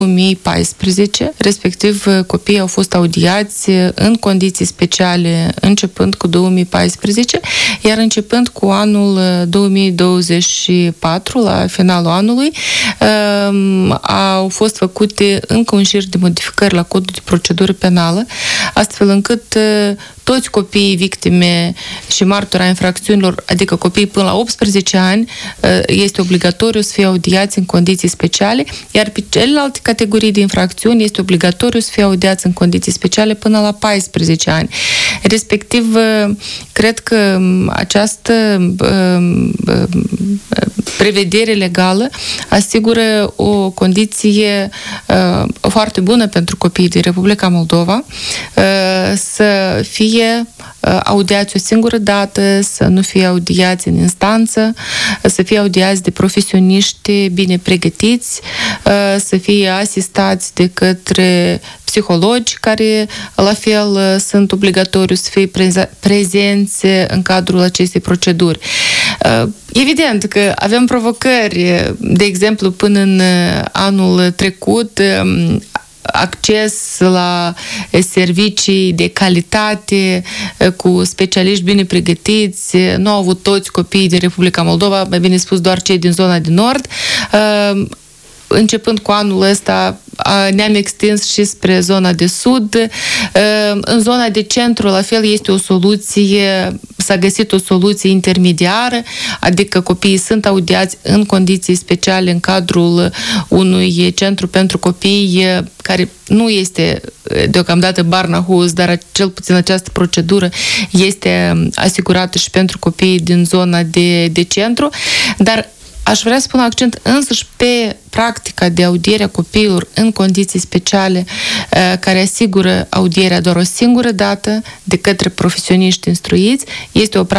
2014, respectiv copiii au fost audiați în condiții speciale începând cu 2014, iar începând cu anul 2024, la finalul anului, au fost făcute încă un șir de modificări la codul de procedură penală, astfel încât toți copiii victime și martori a infracțiunilor, adică copiii până la 18 ani, este obligatoriu să fie audiați în condiții speciale, iar pe celelalte categorii de infracțiuni este obligatoriu să fie audiați în condiții speciale până la 14 ani. Respectiv, cred că această prevedere legală asigură o condiție foarte bună pentru copiii din Republica Moldova să fie audiați o singură dată, să nu fie audiați în instanță, să fie audiați de profesioniști bine pregătiți, să fie asistați de către psihologi care la fel sunt obligatoriu să fie prezenți în cadrul acestei proceduri. Evident că avem provocări, de exemplu, până în anul trecut, acces la servicii de calitate cu specialiști bine pregătiți. Nu au avut toți copiii din Republica Moldova, mai bine spus doar cei din zona de nord. Începând cu anul ăsta ne-am extins și spre zona de sud. În zona de centru, la fel, este o soluție, s-a găsit o soluție intermediară, adică copiii sunt audiați în condiții speciale în cadrul unui centru pentru copii care nu este deocamdată Barnahus, dar cel puțin această procedură este asigurată și pentru copiii din zona de centru, dar aș vrea să pun accent însăși pe practica de audiere a copiilor în condiții speciale, care asigură audierea doar o singură dată de către profesioniști instruiți. Este o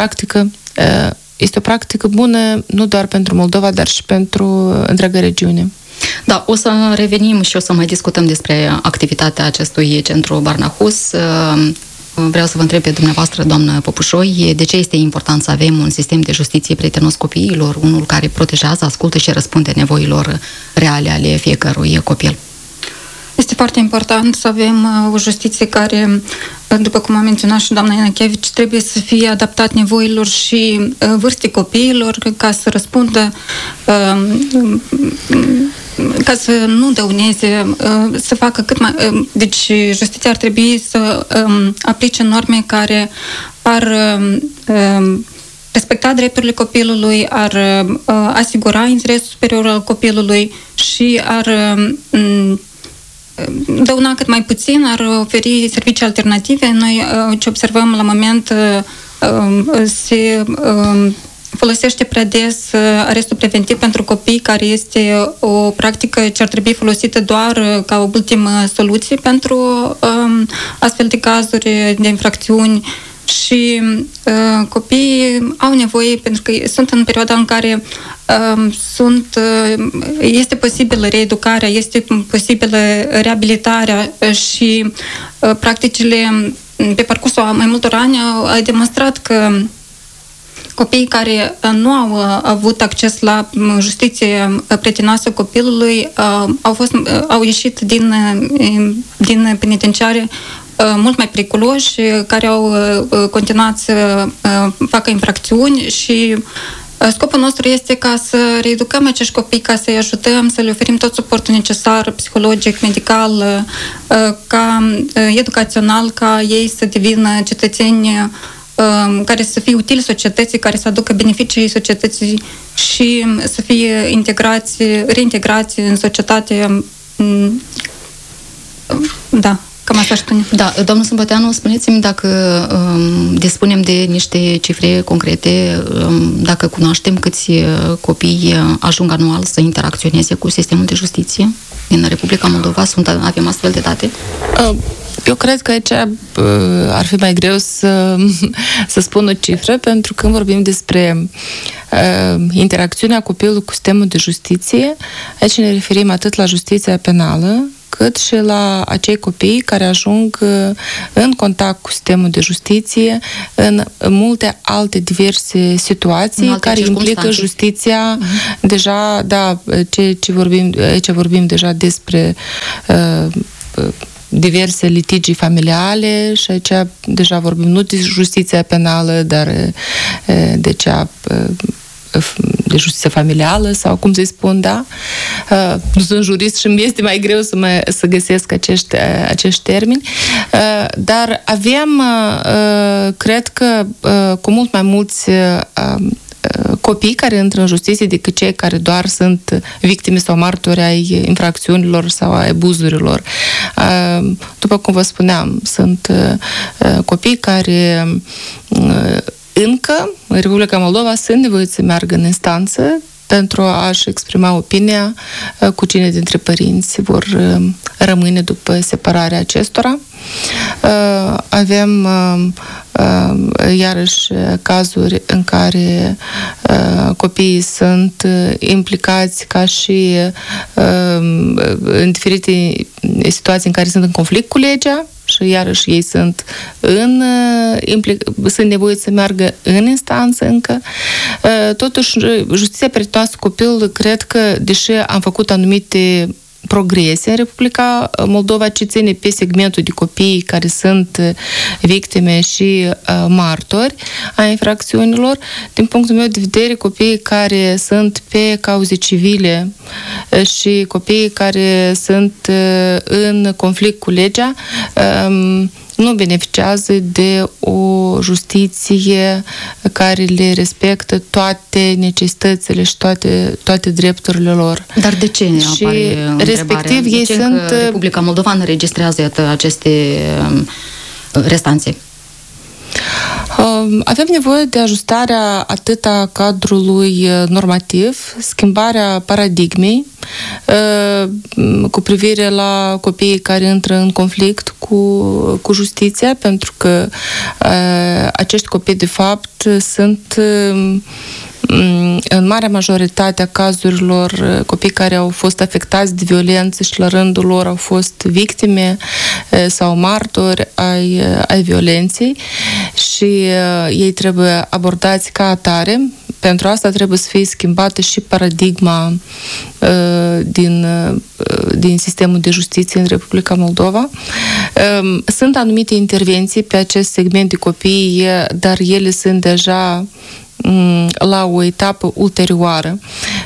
practică bună nu doar pentru Moldova, dar și pentru întreaga regiune. Da, o să revenim și o să mai discutăm despre activitatea acestui centru Barnahus. Vreau să vă întreb pe dumneavoastră, doamnă Popușoi, de ce este important să avem un sistem de justiție prietenos copiilor, unul care protejează, ascultă și răspunde nevoilor reale ale fiecărui copil? Este foarte important să avem o justiție care, după cum a menționat și doamna Ianachevici, trebuie să fie adaptat nevoilor și vârstei copiilor ca să răspundă, ca să nu dăuneze, să facă cât mai... Deci justiția ar trebui să aplice norme care ar respecta drepturile copilului, ar asigura interesul superior al copilului și ar dăuna cât mai puțin, ar oferi servicii alternative. Noi ce observăm la moment se folosește prea des arestul preventiv pentru copii, care este o practică ce ar trebui folosită doar ca o ultimă soluție pentru astfel de cazuri de infracțiuni. Și copiii au nevoie, pentru că sunt în perioada în care este posibilă reeducarea, este posibilă reabilitarea și practicile pe parcursul mai multor ani au demonstrat că copiii care nu au avut acces la justiție prietenoasă copilului au ieșit din penitenciare mult mai periculoși, care au continuat să facă infracțiuni și scopul nostru este ca să reeducăm acești copii, ca să-i ajutăm, să le oferim tot suportul necesar, psihologic, medical, educațional, ca ei să devină cetățeni care să fie utili societății, care să aducă beneficii societății și să fie reintegrați în societate. Da. Cam așa spune. Da, domnul Sâmbăteanu, spuneți-mi dacă dispunem de niște cifre concrete, dacă cunoaștem câți copii ajung anual să interacționeze cu sistemul de justiție din Republica Moldova. Avem astfel de date? Eu cred că aici ar fi mai greu să spun o cifră, pentru că când vorbim despre interacțiunea copilului cu sistemul de justiție, aici ne referim atât la justiția penală, cât și la acei copii care ajung în contact cu sistemul de justiție în multe alte diverse situații care implică justiția. Deja, da, aici vorbim deja despre diverse litigii familiale și aici deja vorbim nu de justiția penală, dar de cea de justiție familială sau cum să-i spun, da? Nu sunt jurist și mi este mai greu să găsesc acești termeni, dar avem, cred că, cu mult mai mulți copii care intră în justiție decât cei care doar sunt victime sau martori ai infracțiunilor sau ai abuzurilor. După cum vă spuneam, sunt copii care încă în Republica Moldova sunt nevoiți să meargă în instanță pentru a-și exprima opinia cu cine dintre părinți vor rămâne după separarea acestora. Avem iarăși cazuri în care copiii sunt implicați ca și în diferite situații în care sunt în conflict cu legea și iarăși ei sunt nevoiți să meargă în instanță încă. Totuși, justiția prietenoasă cu copilul, cred că, deși am făcut anumite progrese în Republica Moldova, ce ține pe segmentul de copii care sunt victime și martori a infracțiunilor. Din punctul meu de vedere, copiii care sunt pe cauze civile și copiii care sunt în conflict cu legea nu beneficiază de o justiție care le respectă toate necesitățile și toate drepturile lor. Dar de ce apare întrebarea? De ce Republica Moldova înregistrează aceste restanțe? Avem nevoie de ajustarea atât a cadrului normativ, schimbarea paradigmei cu privire la copiii care intră în conflict cu justiția, pentru că acești copii, de fapt, sunt în marea majoritate a cazurilor copii care au fost afectați de violență și la rândul lor au fost victime sau martori ai violenței și ei trebuie abordați ca atare. Pentru asta trebuie să fie schimbată și paradigma din sistemul de justiție în Republica Moldova. Sunt anumite intervenții pe acest segment de copii, dar ele sunt deja la o etapă ulterioară.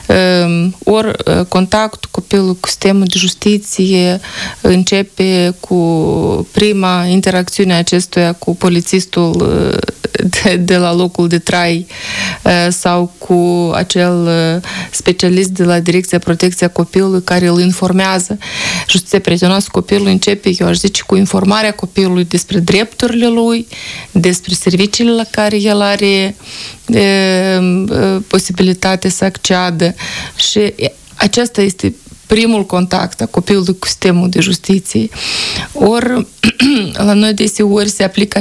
Ori contactul copilului cu sistemul de justiție începe cu prima interacțiune acestuia cu polițistul de la locul de trai sau cu acel specialist de la Direcția Protecția Copilului care îl informează. Justiția prietenoasă copilului începe, eu aș zice, cu informarea copilului despre drepturile lui, despre serviciile la care el are posibilitatea să acceadă și acesta este primul contact a copilului cu sistemul de justiție. Ori la noi deseori se aplică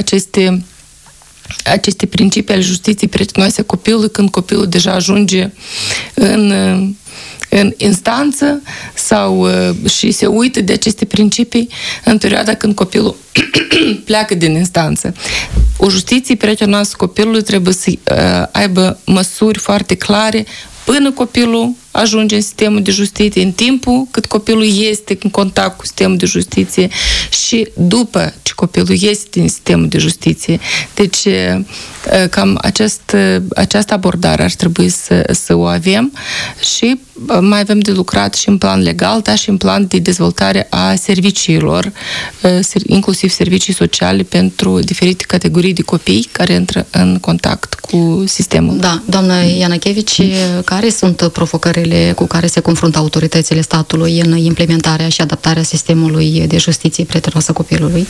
aceste principii ale justiției prietenoase copilului când copilul deja ajunge în instanță sau și se uită de aceste principii în perioada când copilul pleacă din instanță. O justiție prietenoasă copilului trebuie să aibă măsuri foarte clare până copilul ajunge în sistemul de justiție, în timpul cât copilul este în contact cu sistemul de justiție și după ce copilul este din sistemul de justiție. Deci, cam această abordare ar trebui să o avem și mai avem de lucrat și în plan legal, dar și în plan de dezvoltare a serviciilor, inclusiv servicii sociale pentru diferite categorii de copii care intră în contact cu sistemul. Da, doamnă Ianachevici, care sunt provocările cu care se confruntă autoritățile statului în implementarea și adaptarea sistemului de justiție prietenoasă copilului?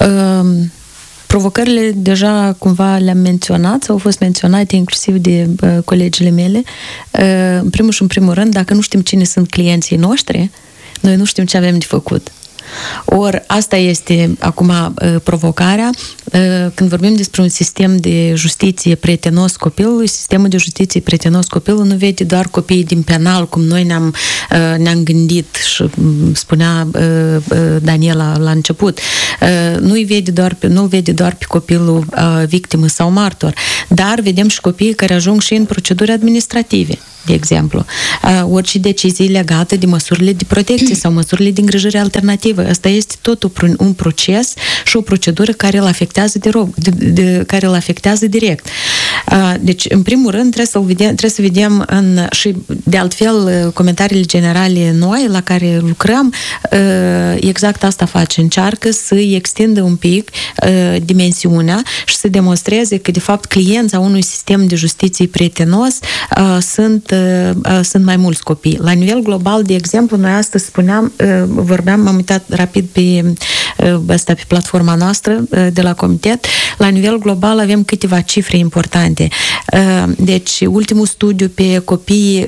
Provocările deja cumva le-am menționat sau au fost menționate inclusiv de colegile mele. În primul rând, dacă nu știm cine sunt clienții noștri, noi nu știm ce avem de făcut. Ori asta este acum provocarea. Când vorbim despre un sistem de justiție prietenos copilului, sistemul de justiție prietenos copilului nu vede doar copiii din penal, cum noi ne-am gândit și spunea Daniela la început. Nu-l vede doar pe copilul victimă sau martor, dar vedem și copiii care ajung și în proceduri administrative, de exemplu. Orice decizii legate de măsurile de protecție sau măsurile de îngrijire alternativă. Asta este tot un proces și o procedură care îl afectează direct. Deci, în primul rând, trebuie să vedem și de altfel comentariile generale noi la care lucrăm, exact asta face. Încearcă să extindă un pic dimensiunea și să demonstreze că, de fapt, cliența unui sistem de justiție prietenos sunt mai mulți copii. La nivel global, de exemplu, noi astăzi am uitat rapid pe platforma noastră de la comitet, la nivel global avem câteva cifre importante. Deci, ultimul studiu pe copii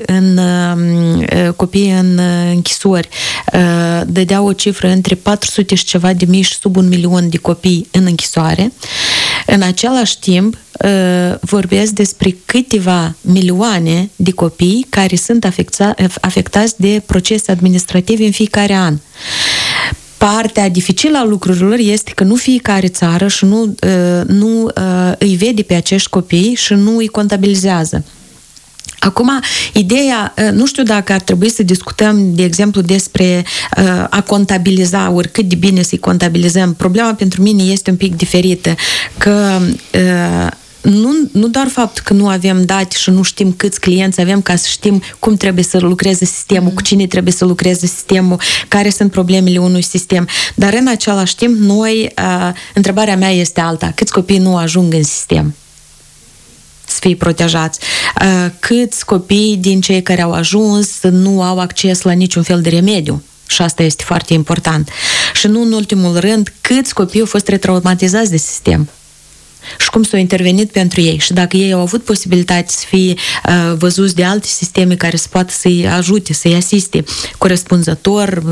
în închisori dădea o cifră între 400 și ceva de mii și sub 1 milion de copii în închisoare. În același timp, vorbesc despre câteva milioane de copii care sunt afectați de procese administrative în fiecare an. Partea dificilă a lucrurilor este că nu fiecare țară și nu îi vede pe acești copii și nu îi contabilizează. Acum, ideea, nu știu dacă ar trebui să discutăm, de exemplu, despre a contabiliza, ori cât de bine să-i contabilizăm. Problema pentru mine este un pic diferită, că nu doar faptul că nu avem date și nu știm câți clienți avem ca să știm cum trebuie să lucreze sistemul, cu cine trebuie să lucreze sistemul, care sunt problemele unui sistem, dar în același timp întrebarea mea este alta. Câți copii nu ajung în sistem să fie protejați? Câți copii din cei care au ajuns nu au acces la niciun fel de remediu? Și asta este foarte important. Și nu în ultimul rând, câți copii au fost retraumatizați de sistem? Și cum s-au intervenit pentru ei. Și dacă ei au avut posibilitate să fie văzuți de alte sisteme care să poată să-i ajute, să-i asiste corespunzător,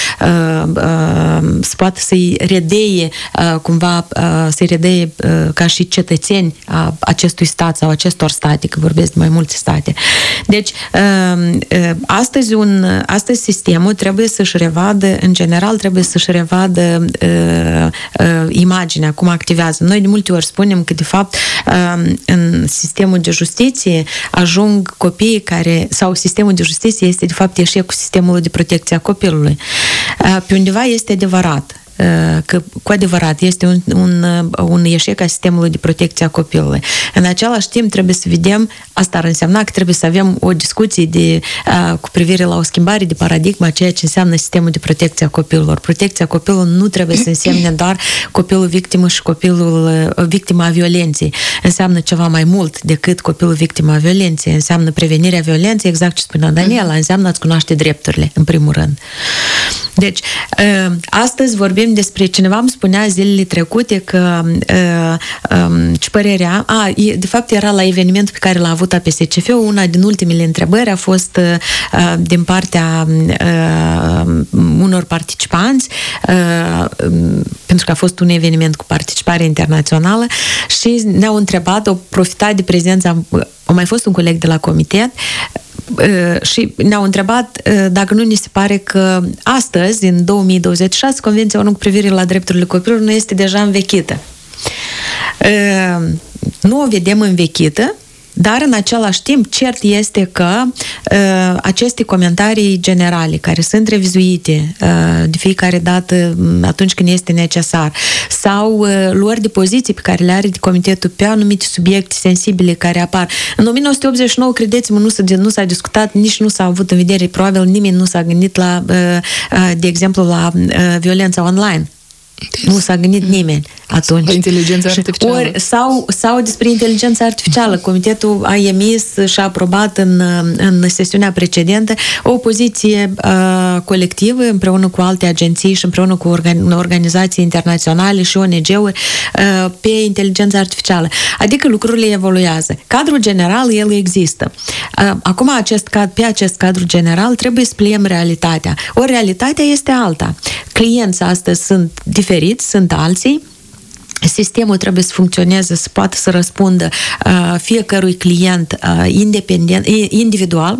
să poată să-i redeie cumva, să-i redeie ca și cetățeni a acestui stat sau acestor state, că vorbesc de mai multe state. Deci, astăzi sistemul trebuie să-și revadă, în general, trebuie să-și revadă imaginea, cum activează. Noi de multe ori spunem că, de fapt, în sistemul de justiție ajung copiii sau sistemul de justiție este, de fapt, eșecul sistemului de protecție a copilului. Pe undeva este adevărat. Că cu adevărat este un eșec a sistemului de protecție a copilului. În același timp trebuie să vedem, asta ar însemna că trebuie să avem o discuție cu privire la o schimbare de paradigmă a ceea ce înseamnă sistemul de protecție a copilului. Protecția copilului nu trebuie să însemne doar copilul victimă și copilul victima a violenței. Înseamnă ceva mai mult decât copilul victima a violenței. Înseamnă prevenirea violenței, exact ce spunea Daniela, înseamnă a-ți cunoaște drepturile, în primul rând. Deci, astăzi vorbim despre, cineva îmi spunea zilele trecute că ce părerea, de fapt era la evenimentul pe care l-a avut APSCF, una din ultimele întrebări a fost din partea unor participanți, pentru că a fost un eveniment cu participare internațională și ne-au întrebat, au profitat de prezența, a mai fost un coleg de la comitet, și ne-au întrebat dacă nu ni se pare că astăzi, în 2026, Convenția ONU cu privire la drepturile copilului nu este deja învechită. Nu o vedem învechită, dar în același timp cert este că aceste comentarii generale care sunt revizuite de fiecare dată atunci când este necesar sau luări de poziții pe care le are Comitetul pe anumite subiecte sensibile care apar. În 1989, credeți-mă, nu s-a discutat, nici nu s-a avut în vedere, probabil nimeni nu s-a gândit la, de exemplu, la violența online. Nu s-a gândit nimeni atunci. La inteligența artificială. Sau despre inteligența artificială. Comitetul a emis și a aprobat în sesiunea precedentă o poziție colectivă împreună cu alte agenții și împreună cu organizații internaționale și ONG-uri pe inteligența artificială. Adică lucrurile evoluează. Cadrul general, el există. Acum, pe acest cadru general trebuie să pliem realitatea. Ori realitatea este alta. clienții astăzi sunt diferiți, sunt alții. Sistemul trebuie să funcționeze, să poată să răspundă fiecărui client individual,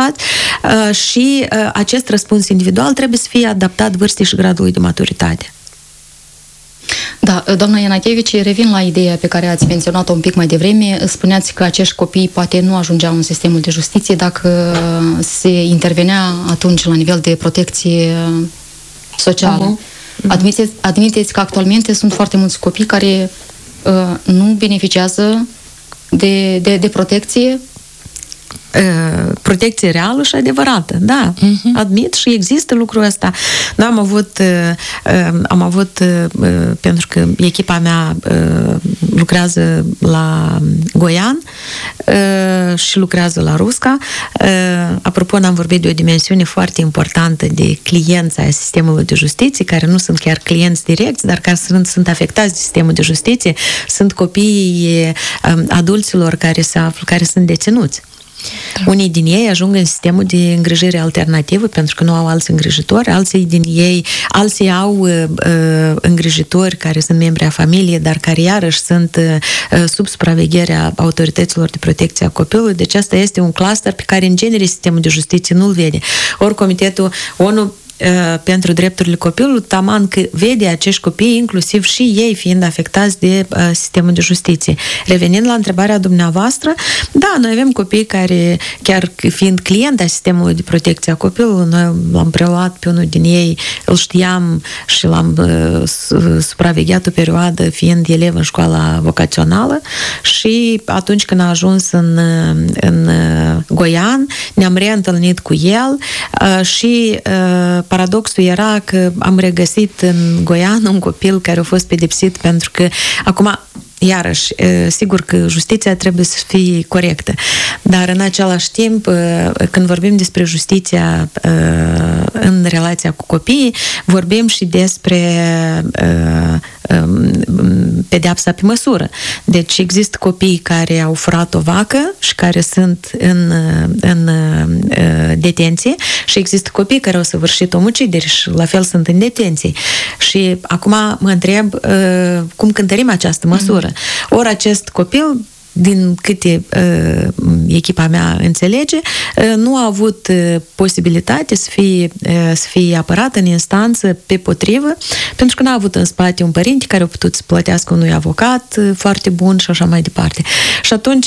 și acest răspuns individual trebuie să fie adaptat vârstei și gradului de maturitate. Da, doamna Ianachevici, revin la ideea pe care ați menționat-o un pic mai devreme. Spuneați că acești copii poate nu ajungeau în sistemul de justiție dacă se intervenea atunci la nivel de protecție socială. Admiteți că actualmente sunt foarte mulți copii care nu beneficiază de protecție? Protecție reală și adevărată, da, admit și există lucrul ăsta. Da, am avut pentru că echipa mea lucrează la Goian și lucrează la Rusca. Apropo, am vorbit de o dimensiune foarte importantă de clienți ai sistemului de justiție, care nu sunt chiar clienți direcți, dar care sunt afectați de sistemul de justiție, sunt copiii adulților care sunt deținuți. Da. Unii din ei ajung în sistemul de îngrijire alternativă pentru că nu au alți îngrijitori, alții au îngrijitori care sunt membri a familiei, dar care iarăși sunt sub supravegherea autorităților de protecție a copilului. Deci asta este un cluster pe care în genere sistemul de justiție nu-l vede. Ori Comitetul ONU pentru drepturile copilului, taman că vede acești copii, inclusiv și ei fiind afectați de sistemul de justiție. Revenind la întrebarea dumneavoastră, da, noi avem copii care, chiar fiind client a sistemului de protecție a copilului, noi l-am preluat pe unul din ei, îl știam și l-am supravegheat o perioadă fiind elev în școala vocațională și atunci când a ajuns în Goian, ne-am reîntâlnit cu el și paradoxul era că am regăsit în Goian un copil care a fost pedepsit pentru că acum, iarăși, sigur că justiția trebuie să fie corectă, dar în același timp, când vorbim despre justiția în relația cu copiii, vorbim și despre pedeapsa pe măsură. Deci există copii care au furat o vacă și care sunt în detenție și există copii care au săvârșit omucideri și la fel sunt în detenție. Și acum mă întreb cum cântărim această măsură. Ori acest copil, din câte echipa mea înțelege, nu a avut posibilitate să fie apărat în instanță pe potrivă, pentru că n-a avut în spate un părinte care a putut să plătească unui avocat foarte bun și așa mai departe. Și atunci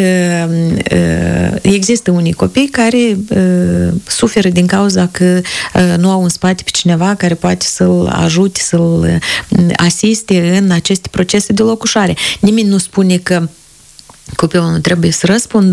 există unii copii care suferă din cauza că nu au în spate pe cineva care poate să-l ajute, să-l asiste în aceste procese de locușare. Nimeni nu spune că copilul nu trebuie să răspundă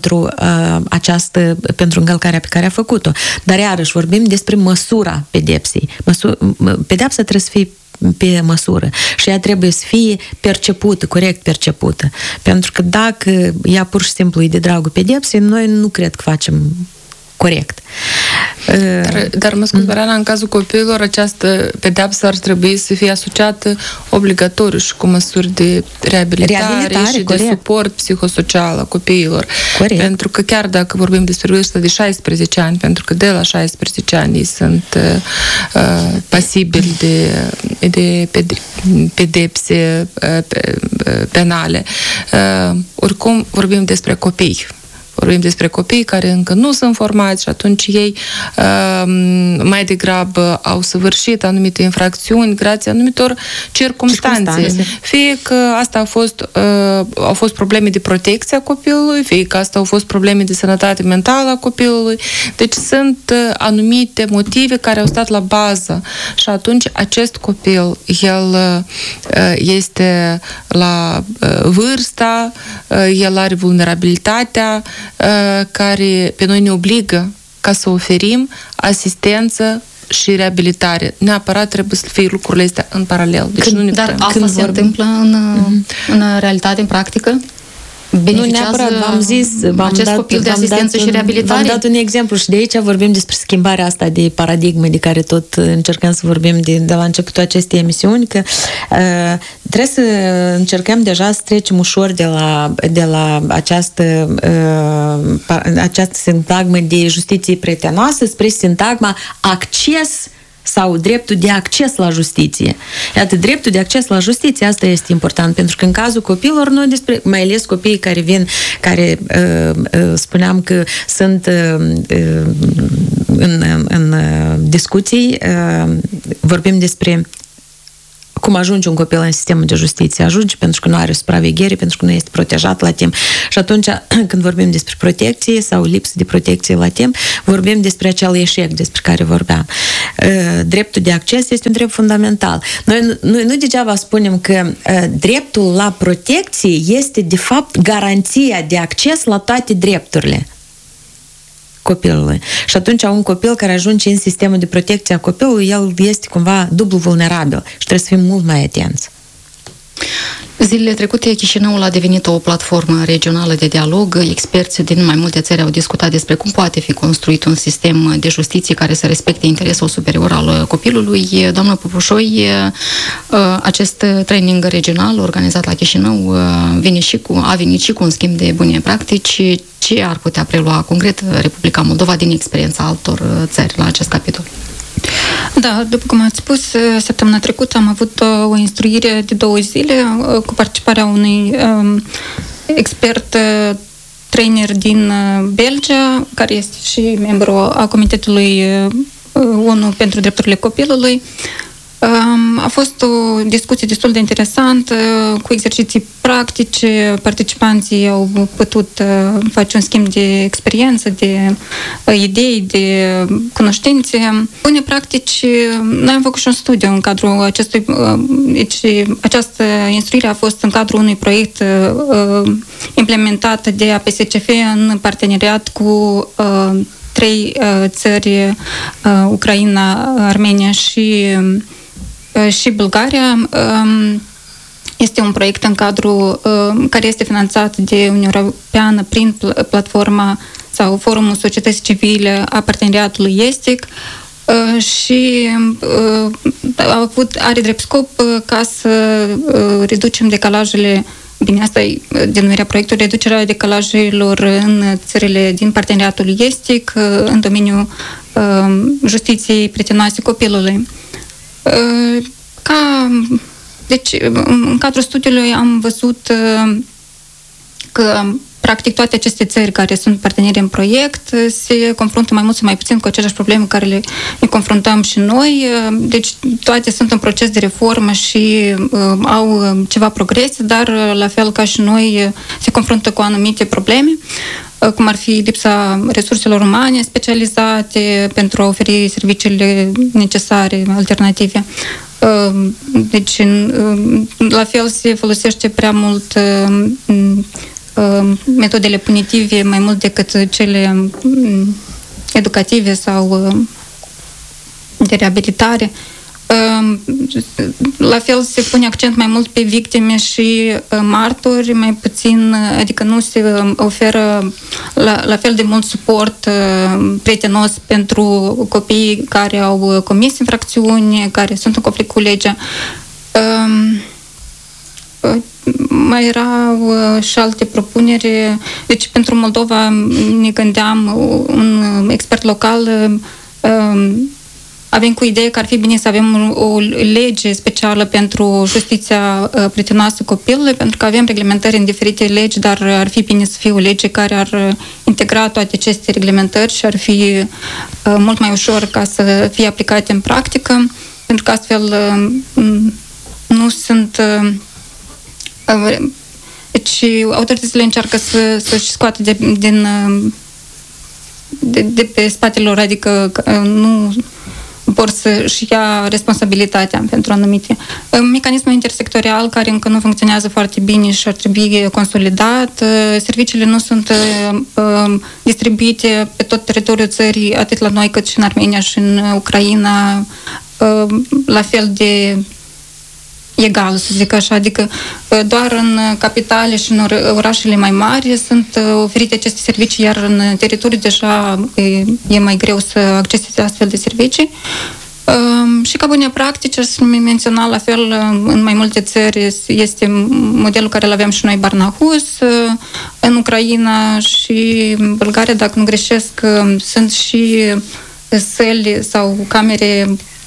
pentru încălcarea pe care a făcut-o. Dar iarăși vorbim despre măsura pedepsei. Pedepsa trebuie să fie pe măsură și ea trebuie să fie percepută, corect percepută. Pentru că dacă ea pur și simplu e de dragul pedepsei, noi nu cred că facem corect. Dar mă scuze, Mariana, în cazul copiilor, această pedeapsă ar trebui să fie asociată obligatoriu și cu măsuri de reabilitare și corect. De suport psihosocial a copiilor. Corect. Pentru că chiar dacă vorbim despre vârsta de 16 ani, pentru că de la 16 ani ei sunt pasibili de pedepse penale, oricum vorbim despre copii. Vorbim despre copii care încă nu sunt formați și atunci ei mai degrabă au săvârșit anumite infracțiuni grație anumitor circumstanțe. Fie că asta au fost probleme de protecție a copilului, fie că asta au fost probleme de sănătate mentală a copilului. Deci sunt anumite motive care au stat la bază și atunci acest copil, el este la vârsta, el are vulnerabilitatea care pe noi ne obligă ca să oferim asistență și reabilitare. Neapărat trebuie să fie lucrurile astea în paralel. Deci dar asta se întâmplă în realitate, în practică? Nu neapărat, acest copil de asistență și reabilitare? V-am dat un exemplu și de aici vorbim despre schimbarea asta de paradigmă de care tot încercăm să vorbim de la începutul acestei emisiuni, că trebuie să încercăm deja să trecem ușor de la această sintagmă de justiție prietenoasă spre sintagma acces sau dreptul de acces la justiție. Iată, dreptul de acces la justiție, asta este important, pentru că în cazul copiilor, noi despre, mai ales copiii care vin, care spuneam că sunt în discuții, vorbim despre cum ajunge un copil în sistemul de justiție. Ajunge pentru că nu are supraveghere, pentru că nu este protejat la timp. Și atunci, când vorbim despre protecție sau lipsă de protecție la timp, vorbim despre acel eșec despre care vorbeam. Dreptul de acces este un drept fundamental. Noi nu degeaba spunem că dreptul la protecție este, de fapt, garanția de acces la toate drepturile copilului. Și atunci un copil care ajunge în sistemul de protecție a copilului, el este cumva dublu vulnerabil și trebuie să fim mult mai atenți. Zilele trecute, Chișinăul a devenit o platformă regională de dialog. Experți din mai multe țări au discutat despre cum poate fi construit un sistem de justiție care să respecte interesul superior al copilului. Doamnă Popușoi, acest training regional organizat la Chișinău a venit și cu un schimb de bune practici. Ce ar putea prelua concret Republica Moldova din experiența altor țări la acest capitol? Da, după cum ați spus, săptămâna trecută am avut o instruire de 2 zile cu participarea unui expert trainer din Belgia, care este și membru a Comitetului ONU pentru Drepturile Copilului. A fost o discuție destul de interesantă, cu exerciții practice. Participanții au putut face un schimb de experiență, de idei, de cunoștințe. Bune practici, noi am făcut și un studiu în cadrul acestui... Deci, această instruire a fost în cadrul unui proiect implementat de APSCF în parteneriat cu 3 țări, Ucraina, Armenia și Bulgaria. Este un proiect în cadrul care este finanțat de Uniunea Europeană prin platforma sau Forumul Societății Civile a Parteneriatului Estic și are drept scop ca să reducem decalajele. Bine, asta e denumirea proiectului, reducerea decalajelor în țările din Parteneriatul Estic în domeniul justiției prietenoase copilului. Deci, în cadrul studiului am văzut că practic toate aceste țări care sunt parteneri în proiect se confruntă mai mult sau mai puțin cu aceleași probleme cu care ne confruntăm și noi. Deci toate sunt în proces de reformă și au ceva progrese, dar la fel ca și noi se confruntă cu anumite probleme, cum ar fi lipsa resurselor umane specializate pentru a oferi serviciile necesare, alternative. Deci, la fel se folosește prea mult metodele punitive mai mult decât cele educative sau de reabilitare. La fel se pune accent mai mult pe victime și martori, mai puțin, adică nu se oferă la fel de mult suport prietenos pentru copiii care au comis infracțiuni, care sunt în conflict cu legea. Mai erau și alte propuneri. Deci pentru Moldova ne gândeam un expert local. Avem cu ideea că ar fi bine să avem o lege specială pentru justiția prietenoasă copilului, pentru că avem reglementări în diferite legi, dar ar fi bine să fie o lege care ar integra toate aceste reglementări și ar fi mult mai ușor ca să fie aplicate în practică, pentru că astfel nu sunt... Deci autoritățile încearcă să-și scoată de pe spatele lor, adică nu vor să-și ia responsabilitatea pentru anumite. Mecanismul intersectorial care încă nu funcționează foarte bine și ar trebui consolidat. Serviciile nu sunt distribuite pe tot teritoriul țării, atât la noi cât și în Armenia și în Ucraina, la fel de egal, să zic așa, adică doar în capitale și în orașele mai mari sunt oferite aceste servicii, iar în teritoriu deja e mai greu să acceseze astfel de servicii. Și ca bune practici, să menționa la fel, în mai multe țări este modelul care îl aveam și noi, Barnahus, în Ucraina și Bulgaria, dacă nu greșesc, sunt și săli sau camere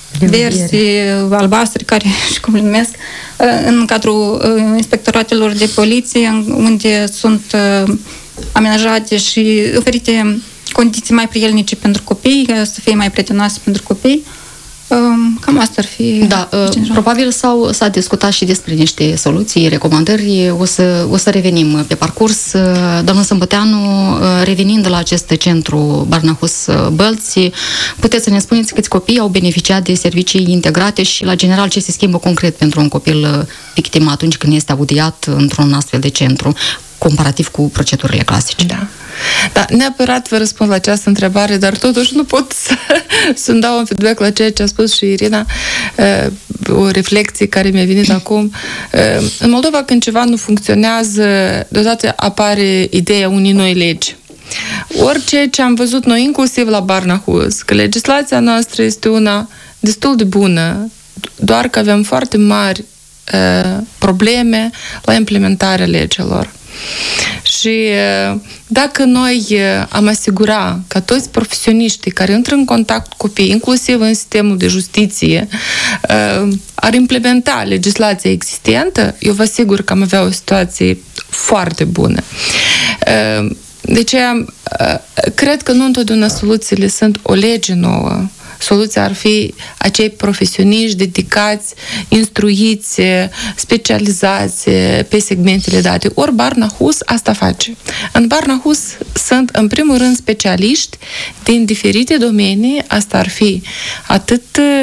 verzi, albastre, care și cum le numesc, în cadrul inspectoratelor de poliție, unde sunt amenajate și oferite condiții mai prielnice pentru copii, să fie mai prietenoase pentru copii. Cam asta ar fi. Da, probabil s-a discutat și despre niște soluții, recomandări. O să revenim pe parcurs. Domnul Sâmbăteanu, revenind la acest centru Barnahus Bălți, puteți să ne spuneți câți copii au beneficiat de servicii integrate și, la general, ce se schimbă concret pentru un copil victim atunci când este audiat într-un astfel de centru, comparativ cu procedurile clasice? Da, neapărat vă răspund la această întrebare, dar totuși nu pot să-mi dau un feedback la ceea ce a spus și Irina, o reflecție care mi-a venit acum. În Moldova, când ceva nu funcționează, deodată apare ideea unei noi legi. Orice ce am văzut noi, inclusiv la Barnahus, că legislația noastră este una destul de bună, doar că avem foarte mari probleme la implementarea legilor. Și dacă noi am asigura că toți profesioniștii care intră în contact cu copii, inclusiv în sistemul de justiție, ar implementa legislația existentă, eu vă asigur că am avea o situație foarte bună. De aceea, cred că nu întotdeauna soluțiile sunt o lege nouă. Soluția ar fi acei profesioniști dedicați, instruiți, specializați pe segmentele date. Ori Barnahus asta face. În Barnahus sunt, în primul rând, specialiști din diferite domenii. Asta ar fi atât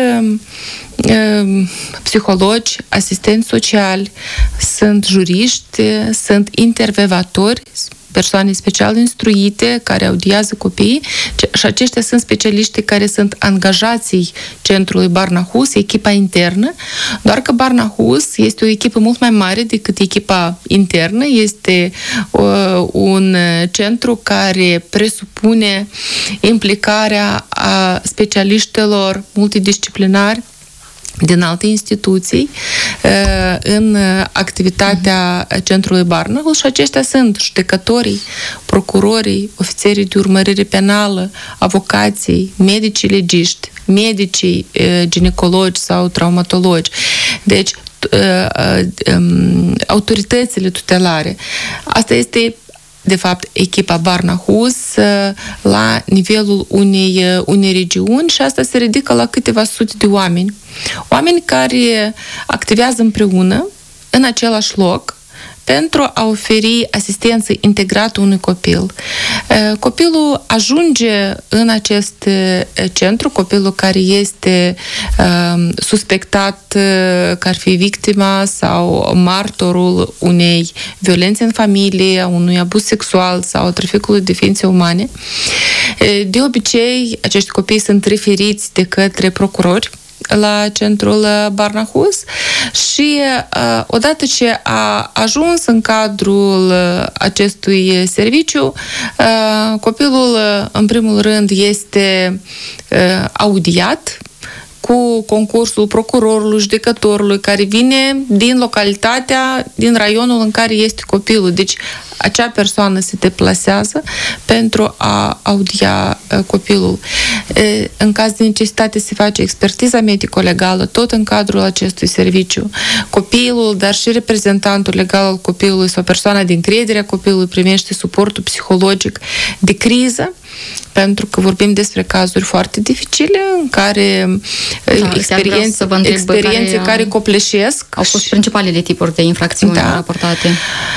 psihologi, asistenți sociali, sunt juriști, sunt intervievatori, persoane special instruite care audiază copiii și aceștia sunt specialiștii care sunt angajații centrului Barnahus, echipa internă, doar că Barnahus este o echipă mult mai mare decât echipa internă, este un centru care presupune implicarea a specialiștilor multidisciplinari din alte instituții în activitatea centrului Barnahus și aceștia sunt judecătorii, procurorii, ofițerii de urmărire penală, avocații, medicii legiști, medicii ginecologi sau traumatologi. Deci, autoritățile tutelare. Asta este de fapt, echipa Barnahus la nivelul unei regiuni și asta se ridică la câteva sute de oameni. Oameni care activează împreună în același loc pentru a oferi asistență integrată unui copil. Copilul ajunge în acest centru, copilul care este suspectat că ar fi victima sau martorul unei violențe în familie, a unui abuz sexual sau traficului de ființe umane. De obicei, acești copii sunt referiți de către procurori la centrul Barnahus și odată ce a ajuns în cadrul acestui serviciu, copilul în primul rând este audiat cu concursul procurorului, judecătorului, care vine din localitatea, din raionul în care este copilul. Deci acea persoană se deplasează pentru a audia copilul. În caz de necesitate se face expertiza medico-legală, tot în cadrul acestui serviciu. Copilul, dar și reprezentantul legal al copilului sau persoana din încredere a copilului primește suportul psihologic de criză, pentru că vorbim despre cazuri foarte dificile în care experiențe care copleșesc. Au fost principalele tipuri de infracțiuni raportate.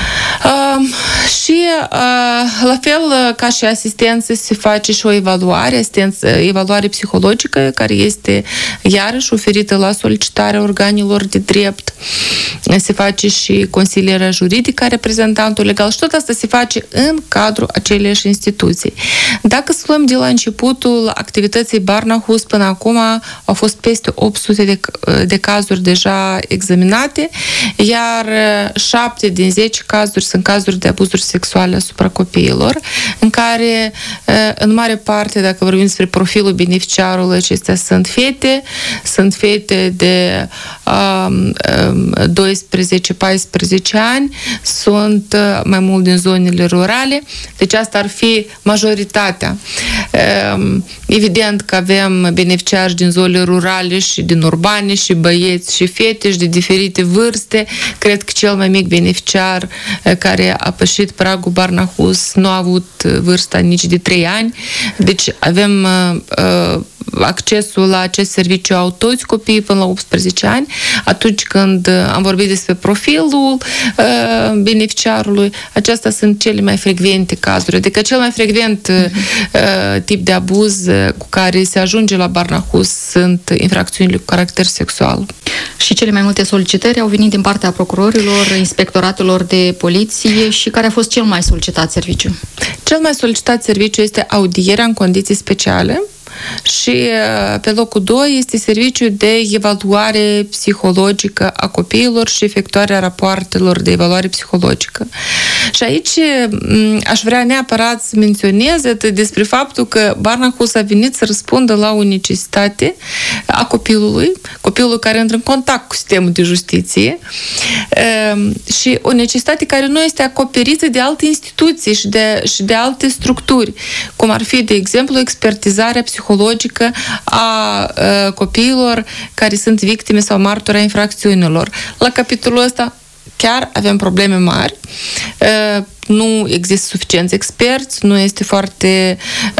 Și la fel ca și asistență se face și o evaluare psihologică care este iarăși oferită la solicitarea organelor de drept. Se face și consilierea juridică a reprezentantului legal și tot asta se face în cadrul aceleiași instituții. Dacă să luăm de la începutul activității Barnahus până acum au fost peste 800 de cazuri deja examinate, iar 7 din 10 cazuri sunt cazuri de abuzuri sexuale asupra copiilor, în care, în mare parte, dacă vorbim despre profilul beneficiarului, acestea sunt fete de 12-14 ani sunt mai mult din zonele rurale, deci asta ar fi majoritatea. Evident că avem beneficiari din zonele rurale și din urbane și băieți și fete și de diferite vârste. Cred că cel mai mic beneficiar care a pășit pragul Barnahus nu a avut vârsta nici de 3 ani. Deci avem accesul la acest serviciu au toți copiii până la 18 ani. Atunci când am vorbit despre profilul beneficiarului, acestea sunt cele mai frecvente cazuri. Adică cel mai frecvent tip de abuz cu care se ajunge la Barnahus sunt infracțiunile cu caracter sexual. Și cele mai multe solicitări au venit din partea procurorilor, inspectoratelor de poliție și care a fost cel mai solicitat serviciu? Cel mai solicitat serviciu este audierea în condiții speciale. Și pe locul 2 este serviciul de evaluare psihologică a copiilor și efectuarea rapoartelor de evaluare psihologică. Și aici aș vrea neapărat să menționez despre faptul că Barnahus a venit să răspundă la o necesitate a copilul care intră în contact cu sistemul de justiție și o necesitate care nu este acoperită de alte instituții și de alte structuri, cum ar fi, de exemplu, expertizarea psihologică a copiilor care sunt victime sau martori a infracțiunilor. La capitolul ăsta chiar avem probleme mari. Nu există suficienți experți, nu este foarte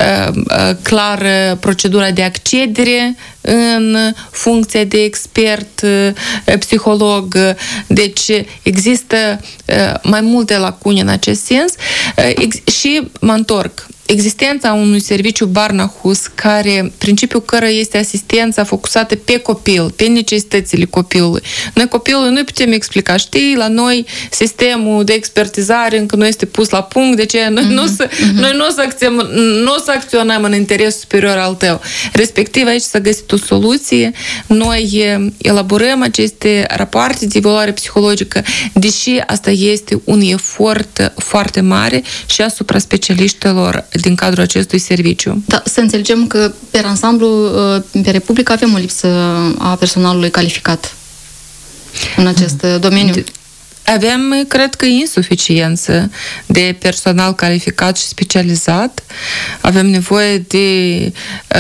clară procedura de accedere în funcția de expert psiholog. Deci există mai multe lacune în acest sens și mă întorc. Existența unui serviciu Barnahus, care principiul căruia este asistența focusată pe copil, pe necesitățile copilului. Noi copilului nu putem explica. Știi, la noi sistemul de expertizare încă nu este pus la punct, de ce noi nu o să acționăm în interesul superior al tău. Respectiv, aici s-a găsit o soluție. Noi elaborăm aceste rapoarte de evaluare psihologică, deși asta este un efort foarte mare și asupra specialiștilor din cadrul acestui serviciu. Da, să înțelegem că, pe ansamblu, pe Republică avem o lipsă a personalului calificat în acest domeniu. Avem, cred că, insuficiență de personal calificat și specializat. Avem nevoie de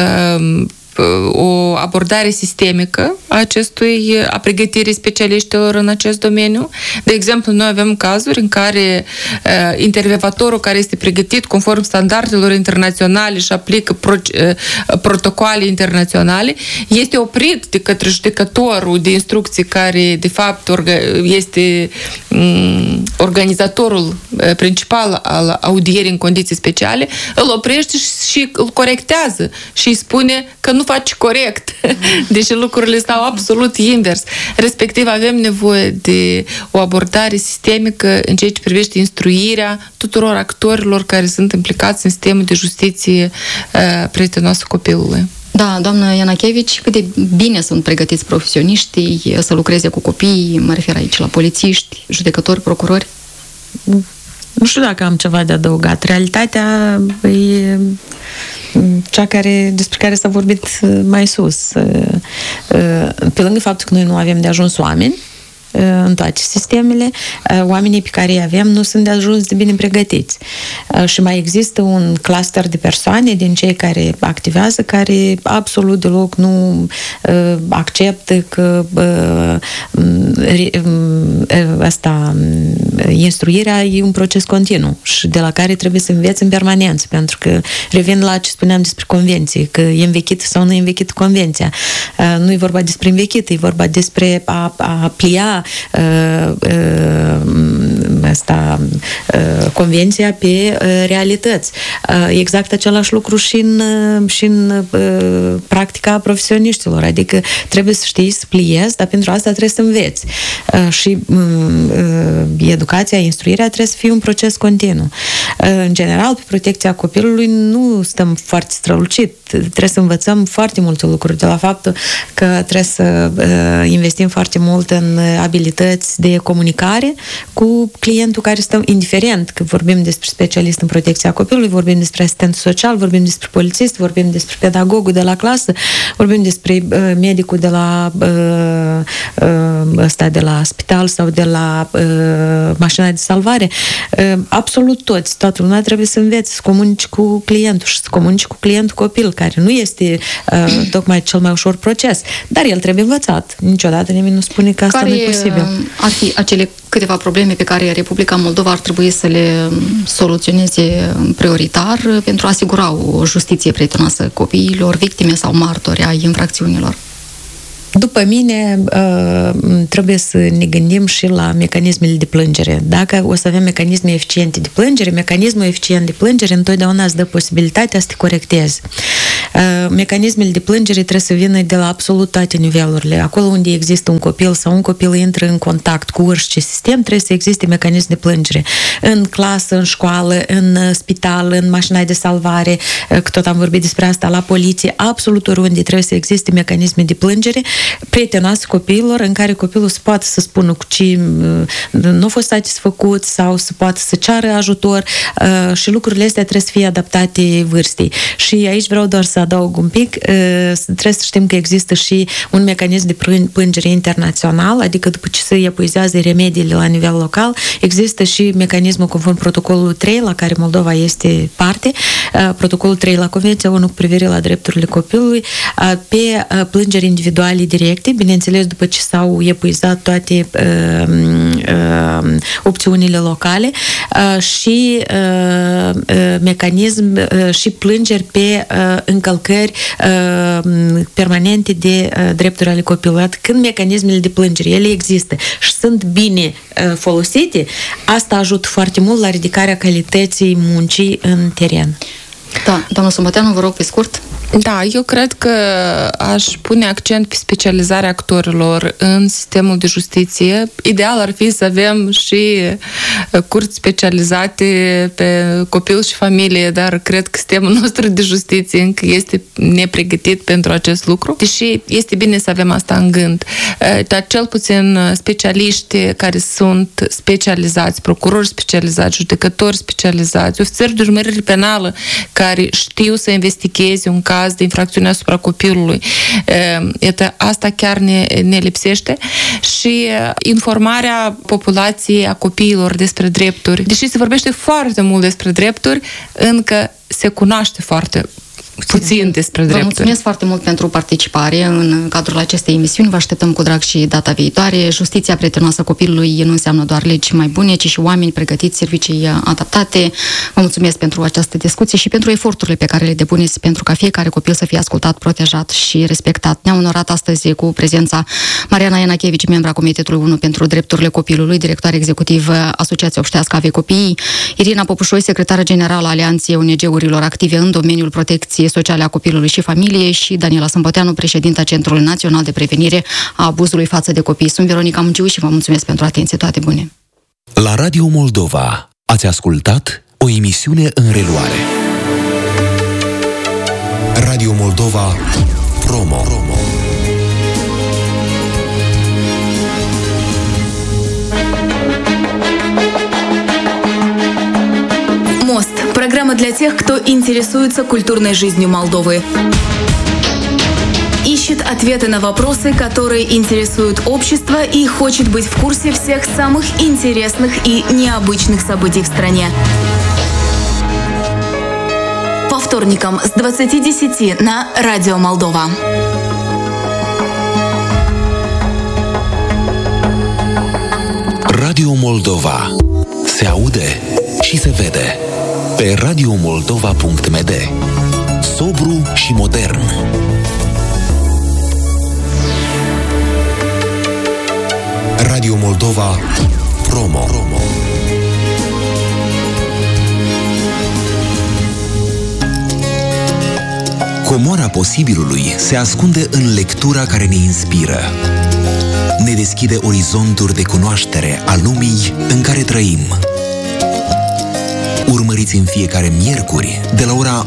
o abordare sistemică a pregătirii specialiștilor în acest domeniu. De exemplu, noi avem cazuri în care intervievatorul care este pregătit conform standardelor internaționale și aplică protocoale internaționale este oprit de către judecătorul de instrucții care, de fapt, este organizatorul principal al audierii în condiții speciale, îl oprește și îl corectează și îi spune că nu faci corect, deși lucrurile stau absolut invers. Respectiv, avem nevoie de o abordare sistemică în ceea ce privește instruirea tuturor actorilor care sunt implicați în sistemul de justiție prietenoasă copilului. Da, doamnă Ianachevici, cât de bine sunt pregătiți profesioniștii să lucreze cu copiii, mă refer aici la polițiști, judecători, procurori? Nu știu dacă am ceva de adăugat. Realitatea e cea despre care s-a vorbit mai sus. Pe lângă faptul că noi nu avem de ajuns oameni în toate sistemele, oamenii pe care îi avem nu sunt de ajuns de bine pregătiți. Și mai există un cluster de persoane din cei care activează, care absolut deloc nu acceptă că instruirea e un proces continuu și de la care trebuie să înveți în permanență, pentru că revin la ce spuneam despre convenție, că e învechită sau nu e învechită convenția. Nu e vorba despre învechită, e vorba despre a plia convenția pe realități. Exact același lucru și în practica profesioniștilor, adică trebuie să știi să pliezi, dar pentru asta trebuie să înveți. Și educația, instruirea trebuie să fie un proces continuu. În general, pe protecția copilului nu stăm foarte strălucit trebuie să învățăm foarte multe lucruri, de la faptul că trebuie să investim foarte mult în abilități de comunicare cu clientul care stă, indiferent că vorbim despre specialist în protecția copilului, vorbim despre asistent social, vorbim despre polițist, vorbim despre pedagogul de la clasă, vorbim despre medicul de la de la spital sau de la mașina de salvare. Absolut toți, toată lumea trebuie să învețe să comunici cu clientul și să comunici cu clientul copil, care nu este tocmai cel mai ușor proces, dar el trebuie învățat. Niciodată nimeni nu spune că asta nu e posibil. Ar fi acele câteva probleme pe care Republica Moldova ar trebui să le soluționeze prioritar pentru a asigura o justiție prietenoasă copiilor, victime sau martori ai infracțiunilor? După mine, trebuie să ne gândim și la mecanismele de plângere. Dacă o să avem mecanisme eficiente de plângere, mecanismul eficient de plângere întotdeauna îți dă posibilitatea să te corectezi. Mecanismele de plângere trebuie să vină de la absolut toate nivelurile. Acolo unde există un copil sau un copil intră în contact cu orice sistem, trebuie să existe mecanism de plângere. În clasă, în școală, în spital, în mașina de salvare, că tot am vorbit despre asta, la poliție, absolut oriunde trebuie să existe mecanisme de plângere prietenoase copiilor, în care copilul să poată să spună cu ce nu a fost satisfăcut sau să poată să ceară ajutor și lucrurile astea trebuie să fie adaptate vârstei. Și aici vreau doar să adaug un pic, trebuie să știm că există și un mecanism de plângere internațional, adică după ce se epuizează remediile la nivel local, există și mecanismul conform protocolul 3, la care Moldova este parte, protocolul 3 la Convenția ONU cu privire la drepturile copilului, pe plângeri individuale directe, bineînțeles după ce s-au epuizat toate opțiunile locale și mecanism și plângeri pe încălcări permanente de drepturi ale copilului. Când mecanismele de plângere, ele există și sunt bine folosite, asta ajută foarte mult la ridicarea calității muncii în teren. Da, doamna Somboteanu, vă rog pe scurt. Da, eu cred că aș pune accent pe specializarea actorilor în sistemul de justiție. Ideal ar fi să avem și curți specializate pe copil și familie, dar cred că sistemul nostru de justiție încă este nepregătit pentru acest lucru, deși este bine să avem asta în gând. Dar cel puțin specialiști care sunt specializați, procurori specializați, judecători specializați, ofițeri de urmărire penală care știu să investigheze un caz de infracțiune asupra copilului. Asta chiar ne lipsește și informarea populației, a copiilor despre drepturi. Deși se vorbește foarte mult despre drepturi, încă se cunoaște foarte puțin despre drepturi. Vă mulțumesc foarte mult pentru participare în cadrul acestei emisiuni. Vă așteptăm cu drag și data viitoare. Justiția prietenoasă copilului nu înseamnă doar legi mai bune, ci și oameni pregătiți, servicii adaptate. Vă mulțumesc pentru această discuție și pentru eforturile pe care le depuneți pentru ca fiecare copil să fie ascultat, protejat și respectat. Ne-a onorat astăzi cu prezența Mariana Ianachevici, membra Comitetului 1 pentru Drepturile Copilului, directoare executivă Asociația Obștească Avei Copiii, Irina Popușoi, secretară generală a Alianței ONG-urilor active în domeniul protecției sociale a copilului și familiei, și Daniela Sâmboteanu, președinta Centrului Național de Prevenire a Abuzului față de copii. Sunt Veronica Munciu și vă mulțumesc pentru atenție. Toate bune! La Radio Moldova ați ascultat o emisiune în reluare. Radio Moldova Promo. Мост. Программа для тех, кто интересуется культурной жизнью Молдовы. Ищет ответы на вопросы, которые интересуют общество, и хочет быть в курсе всех самых интересных и необычных событий в стране. По вторникам с 20:10 на Радио Молдова. Radio Moldova. Se aude și se vede pe radiomoldova.md. Sobru și modern. Radio Moldova Promo. Comoara posibilului se ascunde în lectura care ne inspiră. Ne deschide orizonturi de cunoaștere a lumii în care trăim. Urmăriți în fiecare miercuri, de la ora